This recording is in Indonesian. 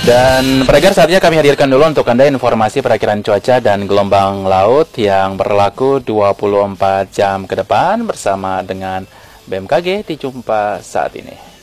Dan pendengar, saatnya kami hadirkan dulu untuk Anda informasi perakiraan cuaca dan gelombang laut yang berlaku 24 jam ke depan bersama dengan BMKG di Jumpa saat ini.